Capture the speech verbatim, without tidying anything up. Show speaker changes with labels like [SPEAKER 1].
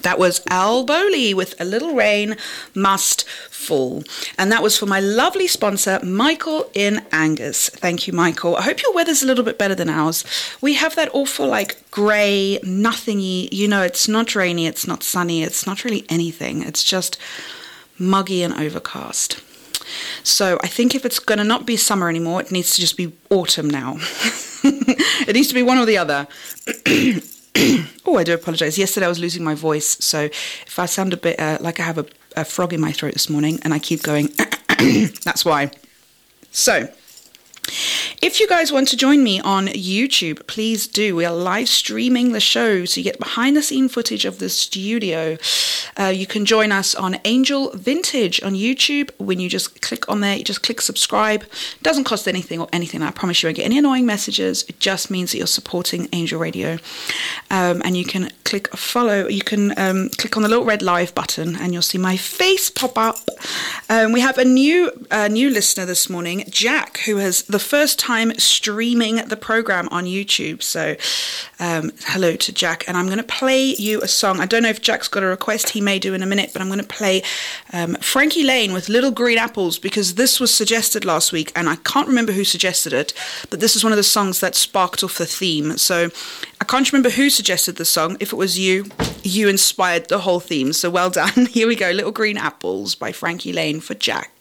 [SPEAKER 1] That was Al Bowley with A Little Rain Must Fall. And that was for my lovely sponsor, Michael in Angus. Thank you, Michael. I hope your weather's a little bit better than ours. We have that awful, like, grey, nothingy, you know, it's not rainy, it's not sunny, it's not really anything. It's just muggy and overcast. So I think if it's going to not be summer anymore, it needs to just be autumn now. It needs to be one or the other. Oh, I do apologise. Yesterday I was losing my voice, so if I sound a bit uh, like I have a, a frog in my throat this morning and I keep going, that's why. So, if you guys want to join me on YouTube, please do. We are live streaming the show, so you get behind the scene footage of the studio. Uh, you can join us on Angel Vintage on YouTube. When you just click on there, you just click subscribe. It doesn't cost anything or anything. I promise you won't get any annoying messages. It just means that you're supporting Angel Radio. Um, and you can click follow. You can um, click on the little red live button and you'll see my face pop up. Um, we have a new uh, new listener this morning, Jack, who has the first time streaming the program on YouTube. So um, hello to Jack. And I'm going to play you a song. I don't know if Jack's got a request. He may do in a minute, but I'm going to play um, Frankie Lane with Little Green Apples, because this was suggested last week and I can't remember who suggested it, but this is one of the songs that sparked off the theme. So I can't remember who suggested the song. If it was you, you inspired the whole theme. So well done. Here we go. Little Green Apples by Frankie Lane for Jack.